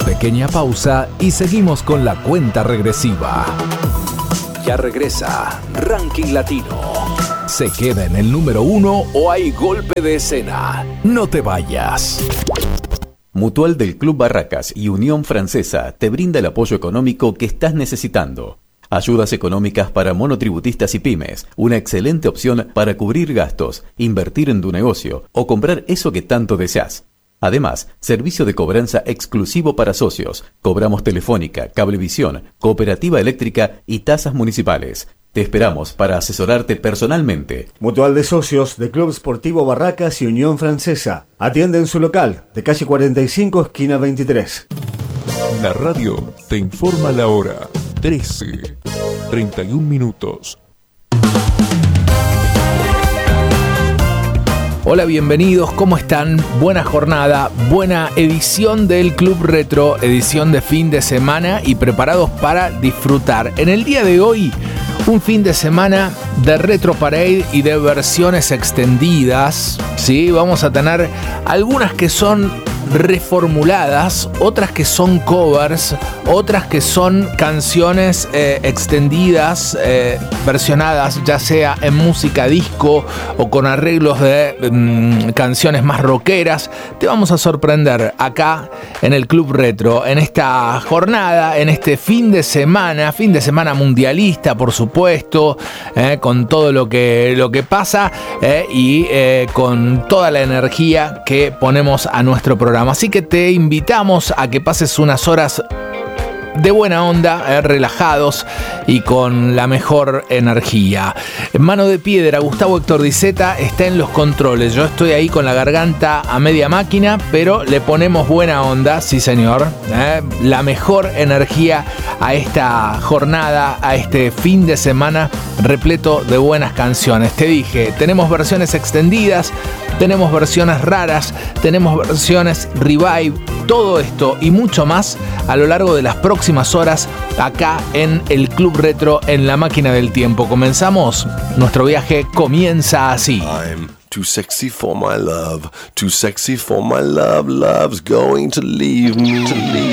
Pequeña pausa y seguimos con la cuenta regresiva. Ya regresa Ranking Latino. ¿Se queda en el número 1 o hay golpe de escena? No te vayas. Mutual del Club Barracas y Unión Francesa te brinda el apoyo económico que estás necesitando. Ayudas económicas para monotributistas y pymes, una excelente opción para cubrir gastos, invertir en tu negocio o comprar eso que tanto deseas. Además, servicio de cobranza exclusivo para socios. Cobramos telefónica, cablevisión, cooperativa eléctrica y tasas municipales. Te esperamos para asesorarte personalmente. Mutual de Socios de Club Sportivo Barracas y Unión Francesa. Atiende en su local, de calle 45, esquina 23. La radio te informa la hora. 13:31 minutos. Hola, bienvenidos, ¿cómo están? Buena jornada, buena edición del Club Retro, edición de fin de semana y preparados para disfrutar. En el día de hoy, un fin de semana de Retro Parade y de versiones extendidas. Sí, vamos a tener algunas que son reformuladas, otras que son covers, otras que son canciones extendidas, versionadas ya sea en música disco o con arreglos de canciones más rockeras. Te vamos a sorprender acá en el Club Retro, en esta jornada, en este fin de semana mundialista, por supuesto, con todo lo que pasa y con toda la energía que ponemos a nuestro programa. Así que te invitamos a que pases unas horas de buena onda, relajados y con la mejor energía. En Mano de Piedra, Gustavo Héctor Diceta está en los controles. Yo estoy ahí con la garganta a media máquina, pero le ponemos buena onda, sí señor. La mejor energía a esta jornada, a este fin de semana repleto de buenas canciones. Te dije, tenemos versiones extendidas, tenemos versiones raras, tenemos versiones revive, todo esto y mucho más a lo largo de las próximas horas acá en el Club Retro, en la máquina del tiempo. Comenzamos, nuestro viaje comienza así. I'm too sexy for my love, too sexy for my love, love's going to leave me.